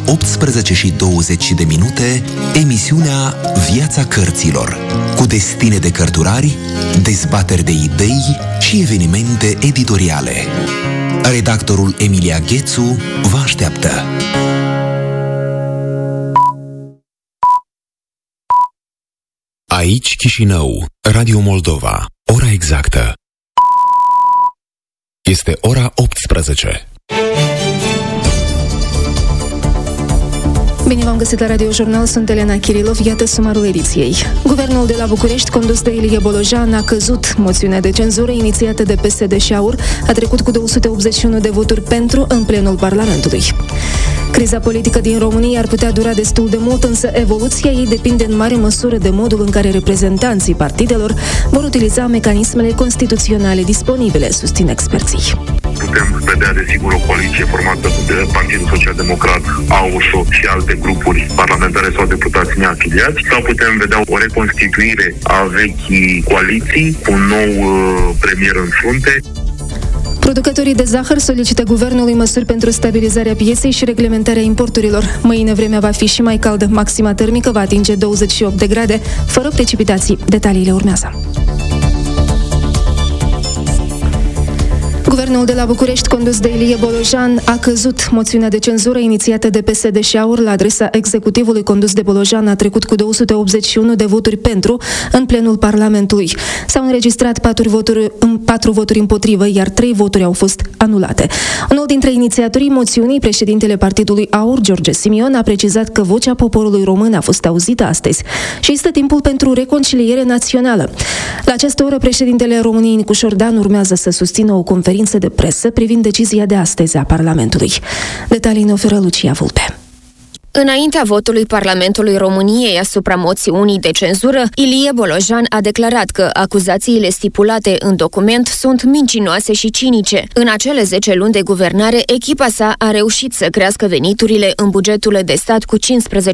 18:20, emisiunea Viața Cărților, cu destine de cărturari, dezbateri de idei și evenimente editoriale. Redactorul Emilia Ghețu vă așteaptă. Aici Chișinău, Radio Moldova. Ora exactă este ora 18. Bine v-am găsit la Radio Jurnal, sunt Elena Kirilov, iată sumarul ediției. Guvernul de la București, condus de Ilie Bolojan, a căzut. Moțiunea de cenzură inițiată de PSD și AUR a trecut cu 281 de voturi pentru în plenul Parlamentului. Criza politică din România ar putea dura destul de mult, însă evoluția ei depinde în mare măsură de modul în care reprezentanții partidelor vor utiliza mecanismele constituționale disponibile, susțin experții. Putem vedea, desigur, o coaliție formată de Partidul Social Democrat, AUR și alte grupuri parlamentare sau deputați neafiliați, sau putem vedea o reconstituire a vechii coaliții cu un nou premier în frunte. Producătorii de zahăr solicită guvernului măsuri pentru stabilizarea pieței și reglementarea importurilor. Mâine vremea va fi și mai caldă. Maxima termică va atinge 28 de grade, fără precipitații. Detaliile urmează. Guvernul de la București, condus de Ilie Bolojan, a căzut. Moțiunea de cenzură inițiată de PSD și AUR la adresa executivului condus de Bolojan a trecut cu 281 de voturi pentru în plenul Parlamentului. S-au înregistrat 4 voturi împotrivă, iar 3 voturi au fost anulate. Unul dintre inițiatorii moțiunii, președintele partidului AUR, George Simion, a precizat că vocea poporului român a fost auzită astăzi și este timpul pentru reconciliere națională. La această oră, președintele României, Nicu Șordan, urmează să susțină o conferință de presă privind decizia de astăzi a Parlamentului. Detalii ne oferă Lucia Vulpe. Înaintea votului Parlamentului României asupra moțiunii de cenzură, Ilie Bolojan a declarat că acuzațiile stipulate în document sunt mincinoase și cinice. În acele 10 luni de guvernare, echipa sa a reușit să crească veniturile în bugetul de stat cu 15%.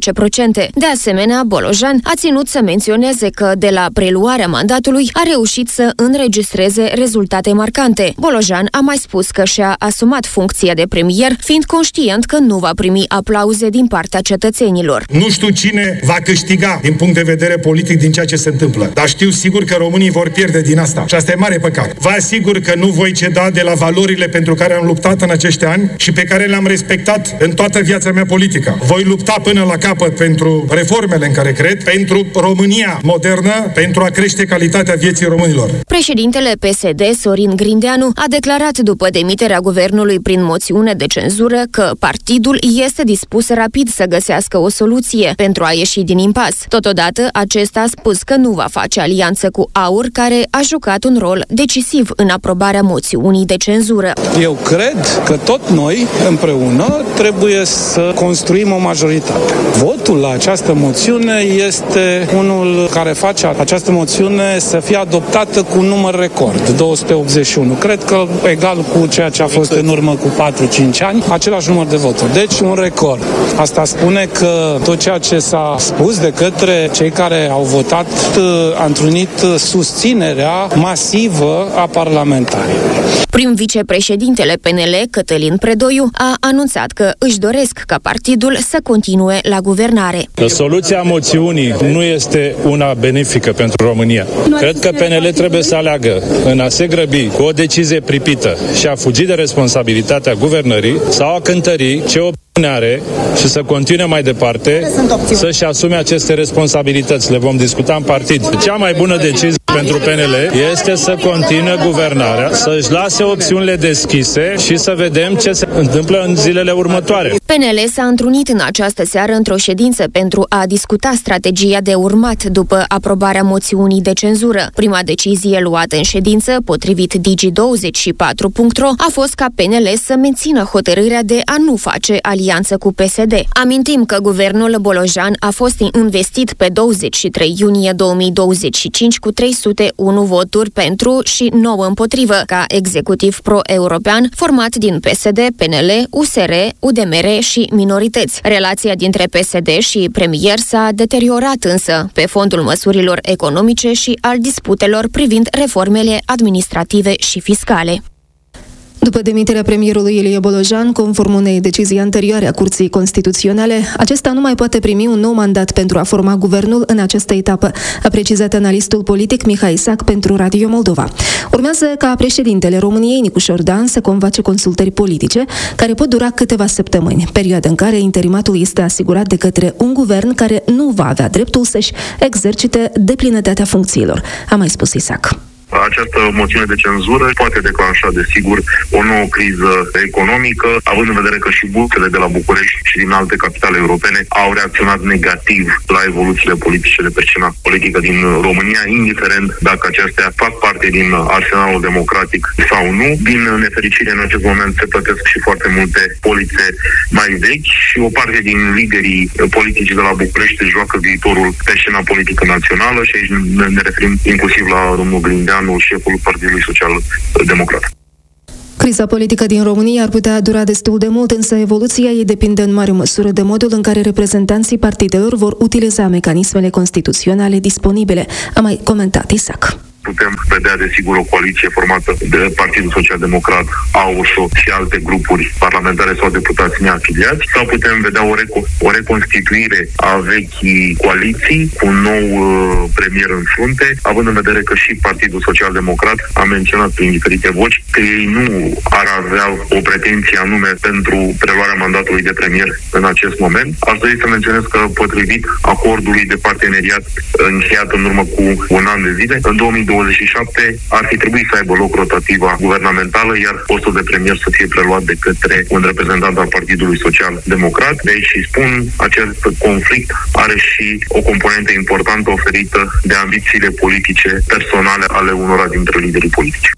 De asemenea, Bolojan a ținut să menționeze că de la preluarea mandatului a reușit să înregistreze rezultate marcante. Bolojan a mai spus că și-a asumat funcția de premier, fiind conștient că nu va primi aplauze din partea cetățenilor. Nu știu cine va câștiga din punct de vedere politic din ceea ce se întâmplă, dar știu sigur că românii vor pierde din asta. Și asta e mare păcat. Vă asigur că nu voi ceda de la valorile pentru care am luptat în acești ani și pe care le-am respectat în toată viața mea politică. Voi lupta până la capăt pentru reformele în care cred, pentru România modernă, pentru a crește calitatea vieții românilor. Președintele PSD, Sorin Grindeanu, a declarat după demiterea guvernului prin moțiune de cenzură că partidul este dispus rapid să găsească o soluție pentru a ieși din impas. Totodată, acesta a spus că nu va face alianță cu AUR, care a jucat un rol decisiv în aprobarea moțiunii de cenzură. Eu cred că tot noi, împreună, trebuie să construim o majoritate. Votul la această moțiune este unul care face această moțiune să fie adoptată cu un număr record, 281. Cred că egal cu ceea ce a fost în urmă cu 4-5 ani, același număr de voturi. Deci un record. Asta spune că tot ceea ce s-a spus de către cei care au votat a întrunit susținerea masivă a parlamentarilor. Prim vicepreședintele PNL, Cătălin Predoiu, a anunțat că își doresc ca partidul să continue la guvernare. Soluția moțiunii nu este una benefică pentru România. Cred că PNL trebuie să aleagă în a se grăbi cu o decizie pripită și a fugi de responsabilitatea guvernării sau a cântări ce o are și să continue mai departe să-și asume aceste responsabilități. Le vom discuta în partid. Cea mai bună decizie pentru PNL este să continue guvernarea, să-și lase opțiunile deschise și să vedem ce se întâmplă în zilele următoare. PNL s-a întrunit în această seară într-o ședință pentru a discuta strategia de urmat după aprobarea moțiunii de cenzură. Prima decizie luată în ședință, potrivit Digi24.ro, a fost ca PNL să mențină hotărârea de a nu face alianță cu PSD. Amintim că guvernul Bolojan a fost investit pe 23 iunie 2025 cu 301 voturi pentru și 9 împotrivă, ca executiv pro-european format din PSD, PNL, USR, UDMR și minorități. Relația dintre PSD și premier s-a deteriorat însă pe fondul măsurilor economice și al disputelor privind reformele administrative și fiscale. După demiterea premierului Ilie Bolojan, conform unei decizii anterioare a Curții Constituționale, acesta nu mai poate primi un nou mandat pentru a forma guvernul în această etapă, a precizat analistul politic Mihai Isac pentru Radio Moldova. Urmează ca președintele României, Nicu Șordan, să convoace consultări politice, care pot dura câteva săptămâni, perioadă în care interimatul este asigurat de către un guvern care nu va avea dreptul să-și exercite deplinătatea funcțiilor, a mai spus Isac. Această moțiune de cenzură poate declanșa, desigur, o nouă criză economică, având în vedere că și bursele de la București și din alte capitale europene au reacționat negativ la evoluțiile politice de pe scena politică din România, indiferent dacă acestea fac parte din arsenalul democratic sau nu. Din nefericire, în acest moment se plătesc și foarte multe polițe mai vechi și o parte din liderii politici de la București își joacă viitorul pe scena politică națională și aici ne referim inclusiv la domnul Grindeanu, șeful Partidului Social-Democrat. Criza politică din România ar putea dura destul de mult, însă evoluția ei depinde în mare măsură de modul în care reprezentanții partidelor vor utiliza mecanismele constituționale disponibile, a mai comentat Isac. Putem vedea, desigur, o coaliție formată de Partidul Social-Democrat, AUSO și alte grupuri parlamentare sau deputați neafiliați, sau putem vedea o reconstituire a vechii coaliții cu un nou premier în frunte, având în vedere că și Partidul Social-Democrat a menționat prin diferite voci că ei nu ar avea o pretenție anume pentru preluarea mandatului de premier în acest moment. Aș dori să menționez că, potrivit acordului de parteneriat încheiat în urmă cu un an de zile, în 2027 ar fi trebuit să aibă loc rotativa guvernamentală, iar postul de premier să fie preluat de către un reprezentant al Partidului Social-Democrat. Deci, și spun, acest conflict are și o componentă importantă oferită de ambițiile politice personale ale unora dintre liderii politici.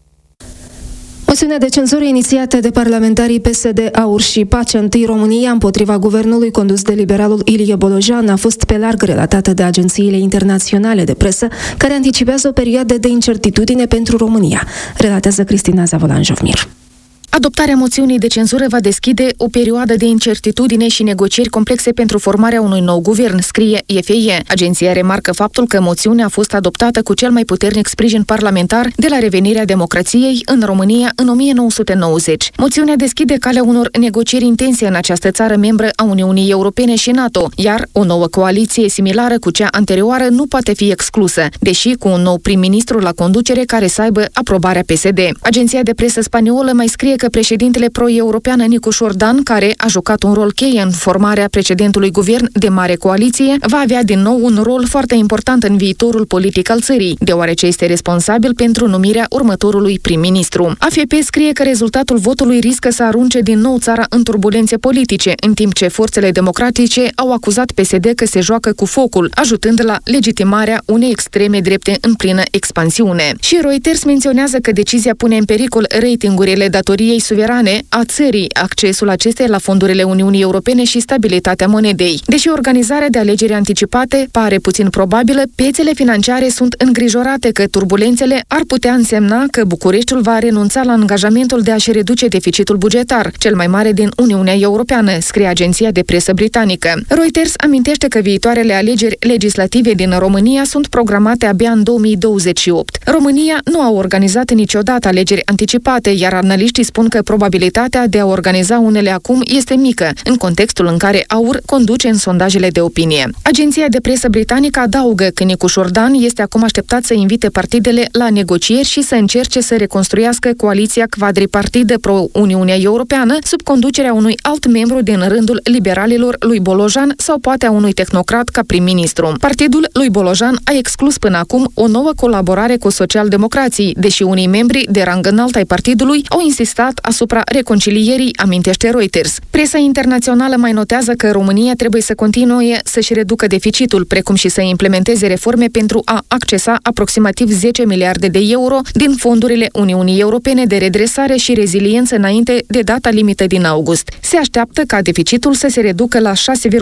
Moțiunea de cenzură inițiată de parlamentarii PSD, AUR și Pacea Întâi România împotriva guvernului condus de liberalul Ilie Bolojan a fost pe larg relatată de agențiile internaționale de presă, care anticipează o perioadă de incertitudine pentru România, relatează Cristina Zavolan-Jovnir. Adoptarea moțiunii de cenzură va deschide o perioadă de incertitudine și negocieri complexe pentru formarea unui nou guvern, scrie FIE. Agenția remarcă faptul că moțiunea a fost adoptată cu cel mai puternic sprijin parlamentar de la revenirea democrației în România în 1990. Moțiunea deschide calea unor negocieri intense în această țară membră a Uniunii Europene și NATO, iar o nouă coaliție similară cu cea anterioară nu poate fi exclusă, deși cu un nou prim-ministru la conducere care să aibă aprobarea PSD. Agenția de presă spaniolă mai scrie că președintele pro-european Nicu Șordan, care a jucat un rol cheie în formarea precedentului guvern de mare coaliție, va avea din nou un rol foarte important în viitorul politic al țării, deoarece este responsabil pentru numirea următorului prim-ministru. AFP scrie că rezultatul votului riscă să arunce din nou țara în turbulențe politice, în timp ce forțele democratice au acuzat PSD că se joacă cu focul, ajutând la legitimarea unei extreme drepte în plină expansiune. Și Reuters menționează că decizia pune în pericol ratingurile datoriei suverane a țării, accesul acesteia la fondurile Uniunii Europene și stabilitatea monedei. Deși organizarea de alegeri anticipate pare puțin probabilă, piețele financiare sunt îngrijorate că turbulențele ar putea însemna că Bucureștiul va renunța la angajamentul de a-și reduce deficitul bugetar, cel mai mare din Uniunea Europeană, scrie agenția de presă britanică. Reuters amintește că viitoarele alegeri legislative din România sunt programate abia în 2028. România nu a organizat niciodată alegeri anticipate, iar analiștii spun că probabilitatea de a organiza unele acum este mică, în contextul în care AUR conduce în sondajele de opinie. Agenția de presă britanică adaugă că Nicu Șordan este acum așteptat să invite partidele la negocieri și să încerce să reconstruiască coaliția quadripartidă pro-Uniunea Europeană sub conducerea unui alt membru din rândul liberalilor lui Bolojan sau poate a unui tehnocrat ca prim-ministru. Partidul lui Bolojan a exclus până acum o nouă colaborare cu socialdemocrații, deși unii membri de rang înalt ai partidului au insistat asupra reconcilierii, amintește Reuters. Presa internațională mai notează că România trebuie să continue să-și reducă deficitul, precum și să implementeze reforme pentru a accesa aproximativ 10 miliarde de euro din fondurile Uniunii Europene de redresare și reziliență înainte de data limită din august. Se așteaptă ca deficitul să se reducă la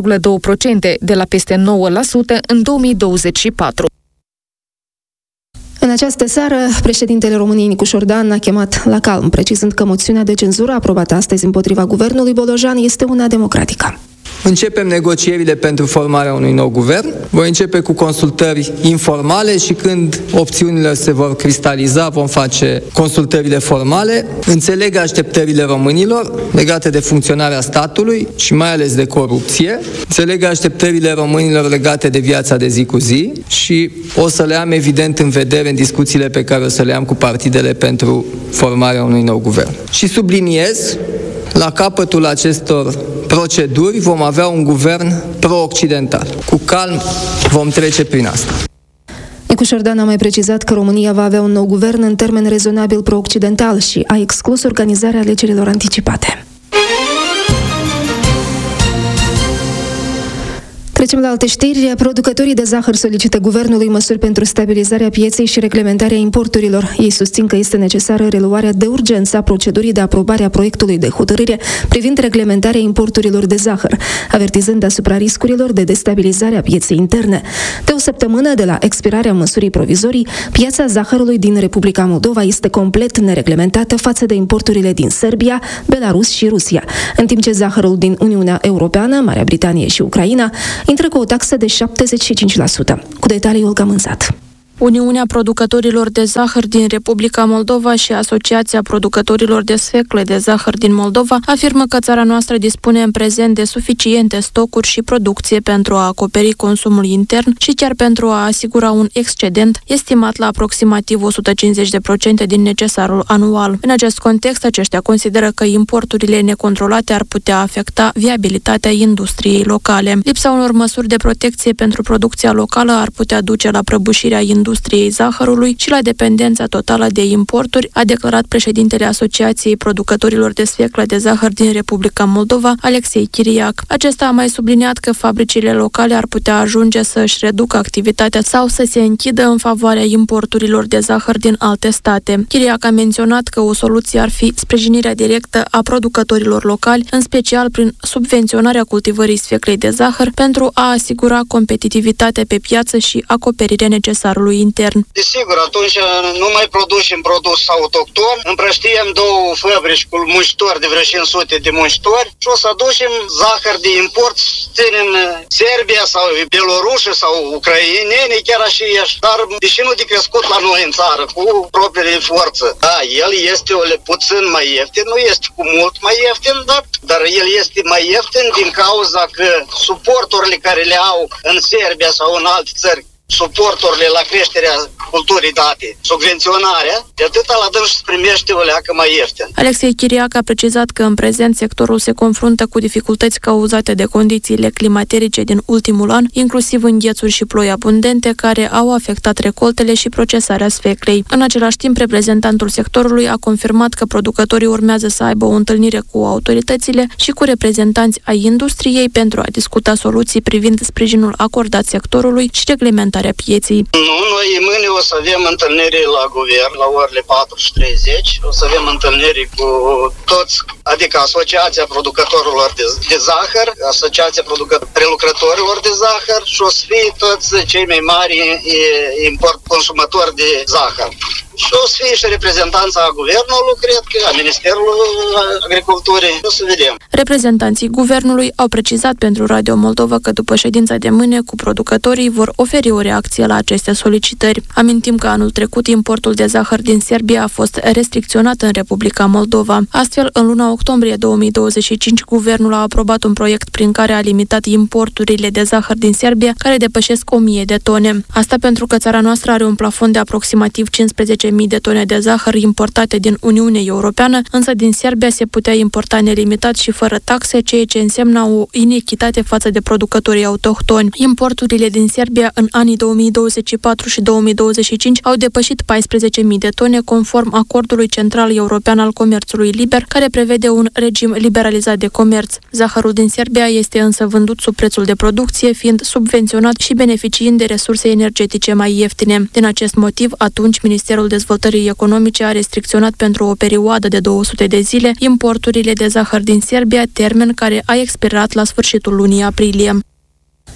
6,2% de la peste 9% în 2024. În această seară, președintele României Nicu Șordan a chemat la calm, precizând că moțiunea de cenzură aprobată astăzi împotriva guvernului Bolojan este una democratică. începem negocierile pentru formarea unui nou guvern. Voi începe cu consultări informale și când opțiunile se vor cristaliza, vom face consultările formale. Înțeleg așteptările românilor legate de funcționarea statului și mai ales de corupție. Înțeleg așteptările românilor legate de viața de zi cu zi și o să le am evident în vedere în discuțiile pe care o să le am cu partidele pentru formarea unui nou guvern. Și subliniez, la capătul acestor proceduri vom avea un guvern pro-occidental. Cu calm vom trece prin asta. Nicu Șordan a mai precizat că România va avea un nou guvern în termen rezonabil pro-occidental și a exclus organizarea alegerilor anticipate. Trecem la alte știri. Producătorii de zahăr solicită guvernului măsuri pentru stabilizarea pieței și reglementarea importurilor. Ei susțin că este necesară reluarea de urgență a procedurii de aprobare a proiectului de hotărâre privind reglementarea importurilor de zahăr, avertizând asupra riscurilor de destabilizare a pieței interne. De o săptămână de la expirarea măsurii provizorii, piața zahărului din Republica Moldova este complet nereglementată față de importurile din Serbia, Belarus și Rusia, în timp ce zahărul din Uniunea Europeană, Marea Britanie și Ucraina intră cu o taxă de 75%. Cu detalii, Olga Mânzat. Uniunea Producătorilor de Zahăr din Republica Moldova și Asociația Producătorilor de Sfecle de Zahăr din Moldova afirmă că țara noastră dispune în prezent de suficiente stocuri și producție pentru a acoperi consumul intern și chiar pentru a asigura un excedent estimat la aproximativ 150% din necesarul anual. În acest context, aceștia consideră că importurile necontrolate ar putea afecta viabilitatea industriei locale. Lipsa unor măsuri de protecție pentru producția locală ar putea duce la prăbușirea industriei zahărului și la dependența totală de importuri, a declarat președintele Asociației Producătorilor de Sfeclă de Zahăr din Republica Moldova, Alexei Chiriac. Acesta a mai subliniat că fabricile locale ar putea ajunge să își reducă activitatea sau să se închidă în favoarea importurilor de zahăr din alte state. Chiriac a menționat că o soluție ar fi sprijinirea directă a producătorilor locali, în special prin subvenționarea cultivării sfeclei de zahăr, pentru a asigura competitivitatea pe piață și acoperirea necesarului intern. Desigur, atunci nu mai producem produs autohton, împrăștiem două fabrici cu muncitori de vreo 500 de muncitori și o să aducem zahăr de import din Serbia sau Belorusia sau ucraineni, chiar așa ești. Dar de ce nu de crescut la noi în țară, cu propriile forță? Da, el este puțin mai ieftin, nu este cu mult mai ieftin, dar el este mai ieftin din cauza că suporturile care le au în Serbia sau în alte țări, suporturile la creșterea culturii date, subvenționarea, de atâta la dâns se primește o leacă mai ieftin. Alexei Chiriac a precizat că în prezent sectorul se confruntă cu dificultăți cauzate de condițiile climaterice din ultimul an, inclusiv înghețuri și ploi abundente, care au afectat recoltele și procesarea sfeclei. În același timp, reprezentantul sectorului a confirmat că producătorii urmează să aibă o întâlnire cu autoritățile și cu reprezentanți ai industriei pentru a discuta soluții privind sprijinul acordat sectorului și reglementarea pieței. Nu, noi mâine o să avem întâlniri la guvern la orele 4:30. O să avem întâlniri cu toți, adică Asociația Producătorilor de Zahăr, Asociația Prelucrătorilor de Zahăr și o să fie toți cei mai mari consumatori de zahăr. Și o să fie și reprezentanța guvernului, cred că, a Ministerului Agriculturii. O să vedem. Reprezentanții guvernului au precizat pentru Radio Moldova că după ședința de mâine cu producătorii vor oferi o reacție la aceste solicitări. Amintim că anul trecut importul de zahăr din Serbia a fost restricționat în Republica Moldova. Astfel, în luna octombrie 2025, guvernul a aprobat un proiect prin care a limitat importurile de zahăr din Serbia, care depășesc 1000 de tone. Asta pentru că țara noastră are un plafon de aproximativ 15.000 de tone de zahăr importate din Uniunea Europeană, însă din Serbia se putea importa nelimitat și fără taxe, ceea ce însemna o inechitate față de producătorii autohtoni. Importurile din Serbia în anii 2024 și 2025 au depășit 14.000 de tone, conform Acordului Central European al Comerțului Liber, care prevede un regim liberalizat de comerț. Zahărul din Serbia este însă vândut sub prețul de producție, fiind subvenționat și beneficiind de resurse energetice mai ieftine. Din acest motiv, atunci Ministerul Dezvoltării Economice a restricționat pentru o perioadă de 200 de zile importurile de zahăr din Serbia, termen care a expirat la sfârșitul lunii aprilie.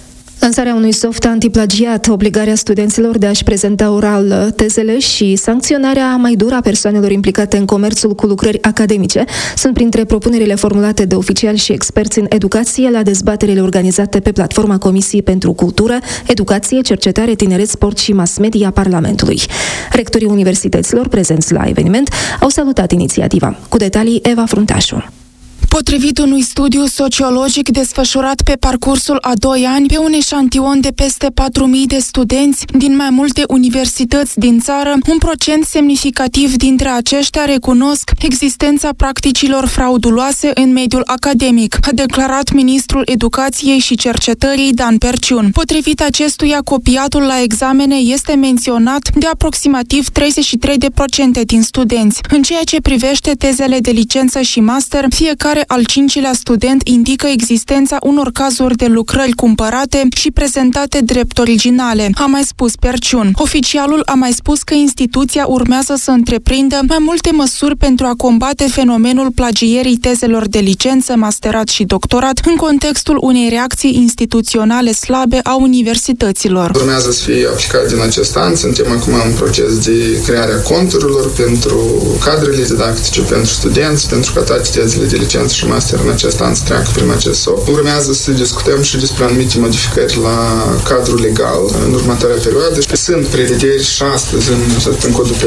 Lansarea unui soft antiplagiat, obligarea studenților de a-și prezenta oral tezele și sancționarea mai dură a persoanelor implicate în comerțul cu lucrări academice sunt printre propunerile formulate de oficiali și experți în educație la dezbaterile organizate pe platforma Comisiei pentru Cultură, Educație, Cercetare, Tineret, Sport și Mass Media a Parlamentului. Rectorii universităților prezenți la eveniment au salutat inițiativa. Cu detalii, Eva Fruntașu. Potrivit unui studiu sociologic desfășurat pe parcursul a 2 ani pe un eșantion de peste 4.000 de studenți din mai multe universități din țară, un procent semnificativ dintre aceștia recunosc existența practicilor frauduloase în mediul academic, a declarat ministrul Educației și Cercetării Dan Perciun. Potrivit acestuia, copiatul la examene este menționat de aproximativ 33% din studenți. În ceea ce privește tezele de licență și master, fiecare al 5-lea student indică existența unor cazuri de lucrări cumpărate și prezentate drept originale, a mai spus Perciun. Oficialul a mai spus că instituția urmează să întreprindă mai multe măsuri pentru a combate fenomenul plagierii tezelor de licență, masterat și doctorat în contextul unei reacții instituționale slabe a universităților. Urmează să fie aplicat din acest an. Suntem acum în proces de crearea conturilor pentru cadrele didactice, pentru studenți, pentru ca toate tezele de licență și master în acest an să treacă prin acest soft. Urmează să discutăm și despre anumite modificări la cadrul legal în următoarea perioadă. Sunt prevederi și astăzi în codul